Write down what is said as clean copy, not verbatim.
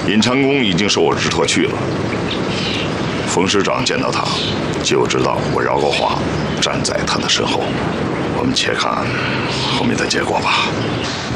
尹长恭已经受我指托去了。冯师长见到他，就知道我饶过华，站在他的身后。我们且看后面的结果吧。